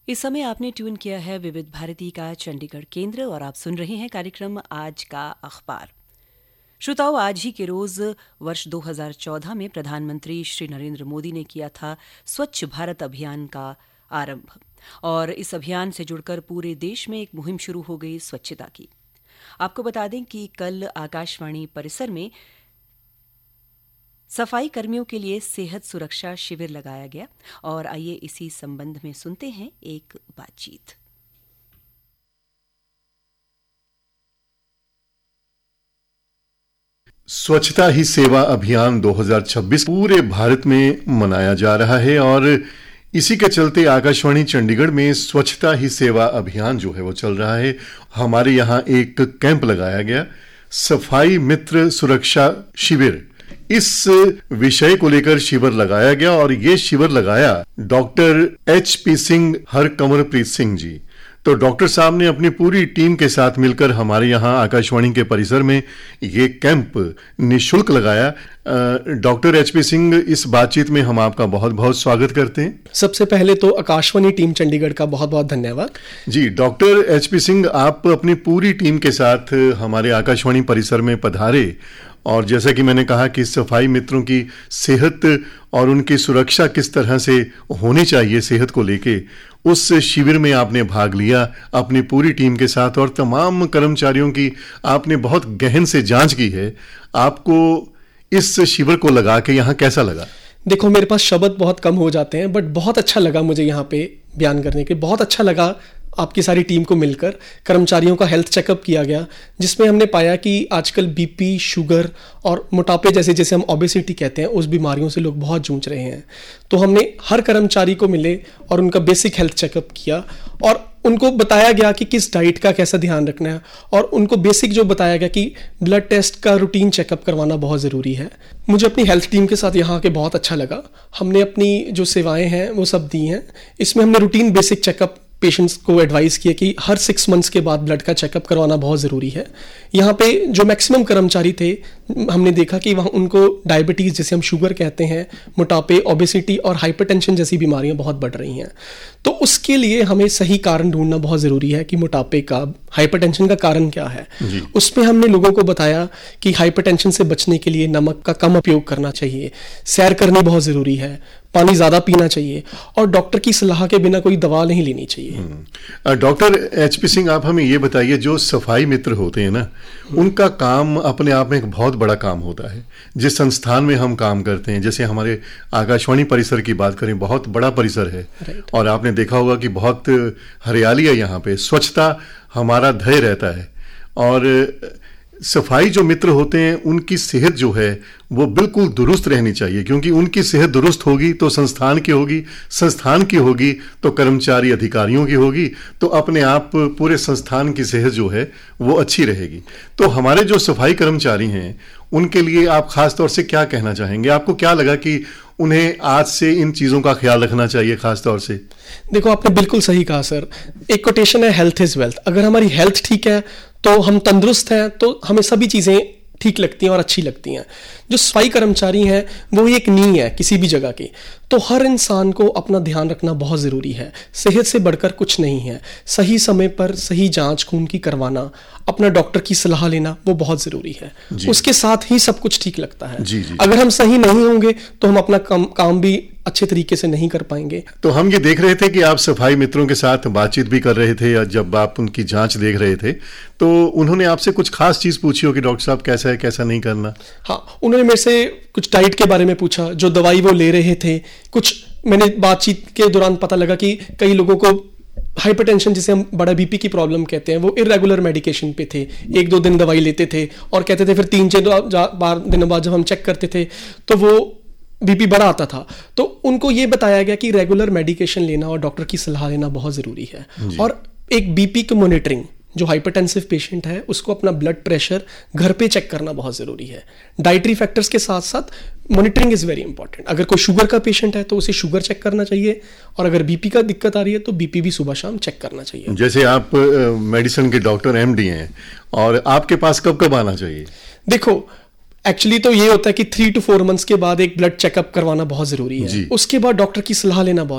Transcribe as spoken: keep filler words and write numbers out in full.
इस समय आपने ट्यून किया है विविध भारती का चंडीगढ़ केंद्र और आप सुन रहे हैं कार्यक्रम आज का अखबार। श्रोताओं, आज ही के रोज वर्ष दो हज़ार चौदह में प्रधानमंत्री श्री नरेंद्र मोदी ने किया था स्वच्छ भारत अभियान का आरंभ और इस अभियान से जुड़कर पूरे देश में एक मुहिम शुरू हो गई स्वच्छता की। आपको बता दें कि कल आकाशवाणी परिसर में सफाई कर्मियों के लिए सेहत सुरक्षा शिविर लगाया गया और आइए इसी संबंध में सुनते हैं एक बातचीत। स्वच्छता ही सेवा अभियान दो हज़ार छब्बीस पूरे भारत में मनाया जा रहा है और इसी के चलते आकाशवाणी चंडीगढ़ में स्वच्छता ही सेवा अभियान जो है वो चल रहा है। हमारे यहाँ एक कैंप लगाया गया, सफाई मित्र सुरक्षा शिविर। इस विषय को लेकर शिविर लगाया गया और ये शिविर लगाया doctor H P Singh हरकमरप्रीत Singh ji. तो डॉक्टर साहब ने अपनी पूरी टीम के साथ मिलकर हमारे यहाँ आकाशवाणी के परिसर में ये कैंप निःशुल्क लगाया। डॉक्टर एच पी सिंह, इस बातचीत में हम आपका बहुत बहुत स्वागत करते हैं। सबसे पहले तो आकाशवाणी टीम चंडीगढ़ का बहुत बहुत धन्यवाद। जी डॉक्टर एच पी सिंह, आप अपनी पूरी टीम के साथ हमारे आकाशवाणी परिसर में पधारे और जैसा कि मैंने कहा कि सफाई मित्रों की सेहत और उनकी सुरक्षा किस तरह से होनी चाहिए सेहत को लेके, उस शिविर में आपने भाग लिया अपनी पूरी टीम के साथ और तमाम कर्मचारियों की आपने बहुत गहन से जांच की है। आपको इस शिविर को लगा के यहाँ कैसा लगा? देखो, मेरे पास शब्द बहुत कम हो जाते हैं, बट बहुत अच्छा लगा मुझे यहाँ पे बयान करने के। बहुत अच्छा लगा आपकी सारी टीम को मिलकर। कर्मचारियों का हेल्थ चेकअप किया गया जिसमें हमने पाया कि आजकल बीपी, शुगर और मोटापे जैसे जैसे हम ओबेसिटी कहते हैं उस बीमारियों से लोग बहुत जूझ रहे हैं। तो हमने हर कर्मचारी को मिले और उनका बेसिक हेल्थ चेकअप किया और उनको बताया गया कि किस डाइट का कैसा ध्यान रखना है और उनको बेसिक जो बताया गया कि ब्लड टेस्ट का रूटीन चेकअप करवाना बहुत ज़रूरी है। मुझे अपनी हेल्थ टीम के साथ यहाँ के बहुत अच्छा लगा। हमने अपनी जो सेवाएं हैं वो सब दी हैं। इसमें हमने रूटीन बेसिक चेकअप पेशेंट्स को एडवाइस किया कि हर सिक्स मंथ्स के बाद ब्लड का चेकअप करवाना बहुत ज़रूरी है। यहाँ पे जो मैक्सिमम कर्मचारी थे, हमने देखा कि वहाँ उनको डायबिटीज़, जिसे हम शुगर कहते हैं, मोटापे, ओबेसिटी और हाइपरटेंशन जैसी बीमारियाँ बहुत बढ़ रही हैं। तो उसके लिए हमें सही कारण ढूंढना बहुत ज़रूरी है कि मोटापे का, हाइपरटेंशन का कारण क्या है। उसमें हमने लोगों को बताया कि हाइपरटेंशन से बचने के लिए नमक का कम उपयोग करना चाहिए, सैर करनी बहुत ज़रूरी है, पानी ज़्यादा पीना चाहिए और डॉक्टर की सलाह के बिना कोई दवा नहीं लेनी चाहिए। डॉक्टर एच पी सिंह, आप हमें ये बताइए, जो सफाई मित्र होते हैं ना, उनका काम अपने आप में एक बहुत बड़ा काम होता है। जिस संस्थान में हम काम करते हैं, जैसे हमारे आकाशवाणी परिसर की बात करें, बहुत बड़ा परिसर है और आपने देखा होगा कि बहुत हरियाली है यहाँ पे, स्वच्छता हमारा ध्येय रहता है और सफाई जो मित्र होते हैं उनकी सेहत जो है वो बिल्कुल दुरुस्त रहनी चाहिए, क्योंकि उनकी सेहत दुरुस्त होगी तो संस्थान की होगी, संस्थान की होगी तो कर्मचारी अधिकारियों की होगी, तो अपने आप पूरे संस्थान की सेहत जो है वो अच्छी रहेगी। तो हमारे जो सफाई कर्मचारी हैं उनके लिए आप खास तौर से क्या कहना चाहेंगे? आपको क्या लगा कि उन्हें आज से इन चीज़ों का ख्याल रखना चाहिए खास तौर से? देखो, आपने बिल्कुल सही कहा सर। एक कोटेशन है, हेल्थ इज वेल्थ। अगर हमारी हेल्थ ठीक है तो हम तंदुरुस्त हैं तो हमें सभी चीज़ें ठीक लगती हैं और अच्छी लगती हैं। जो सफाई कर्मचारी हैं वो एक नींव है किसी भी जगह की। तो हर इंसान को अपना ध्यान रखना बहुत ज़रूरी है। सेहत से बढ़कर कुछ नहीं है। सही समय पर सही जांच खून की करवाना, अपना डॉक्टर की सलाह लेना वो बहुत ज़रूरी है। उसके साथ ही सब कुछ ठीक लगता है। जी, जी। अगर हम सही नहीं होंगे तो हम अपना काम काम भी अच्छे तरीके से नहीं कर पाएंगे। तो हम ये देख रहे थे कि आप सफाई मित्रों के साथ बातचीत भी कर रहे थे या जब आप उनकी जांच देख रहे थे तो उन्होंने आपसे कुछ खास चीज़ पूछी हो कि डॉक्टर साहब कैसा है, कैसा नहीं करना? हाँ, उन्होंने मेरे से कुछ डाइट के बारे में पूछा, जो दवाई वो ले रहे थे। कुछ मैंने बातचीत के दौरान पता लगा कि कई लोगों को हाइपरटेंशन, जिसे हम बड़ा बीपी की प्रॉब्लम कहते हैं, वो इरेगुलर मेडिकेशन पे थे। एक दो दिन दवाई लेते थे और कहते थे फिर तीन चार बार दिनों बाद जब हम चेक करते थे तो वो बीपी बढ़ा आता था। तो उनको ये बताया गया कि रेगुलर मेडिकेशन लेना और डॉक्टर की सलाह लेना बहुत ज़रूरी है। और एक बीपी की मॉनिटरिंग, जो हाइपरटेंसिव पेशेंट है उसको अपना ब्लड प्रेशर घर पे चेक करना बहुत ज़रूरी है। डाइटरी फैक्टर्स के साथ साथ मॉनिटरिंग इज़ वेरी इंपॉर्टेंट। अगर कोई शुगर का पेशेंट है तो उसे शुगर चेक करना चाहिए और अगर बीपी का दिक्कत आ रही है तो बीपी भी सुबह शाम चेक करना चाहिए। जैसे आप मेडिसिन के डॉक्टर एम डी हैं और आपके पास कब कब आना चाहिए? देखो, एक्चुअली तो ये होता है कि थ्री टू फोर मंथ्स के बाद एक ब्लड चेकअप करवाना बहुत ज़रूरी है। उसके बाद डॉक्टर की सलाह लेना बहुत